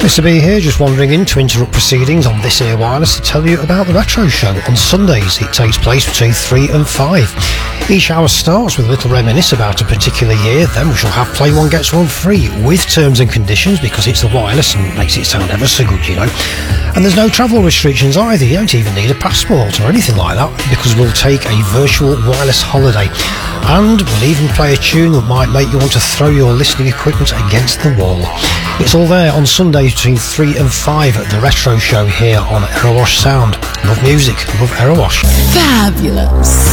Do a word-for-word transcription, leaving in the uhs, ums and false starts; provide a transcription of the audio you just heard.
Mister B here, just wandering in to interrupt proceedings on this here wireless to tell you about the Retro Show. On Sundays it takes place between three and five. Each hour starts with a little reminisce about a particular year, then we shall have Play One Gets One free with terms and conditions because it's the wireless and makes it sound ever so good, you know. And there's no travel restrictions either, you don't even need a passport or anything like that because we'll take a virtual wireless holiday. And we'll even play a tune that might make you want to throw your listening equipment against the wall. It's all there on Sundays between three and five at the Retro Show here on Erewash Sound. Love music, love Erewash. Fabulous.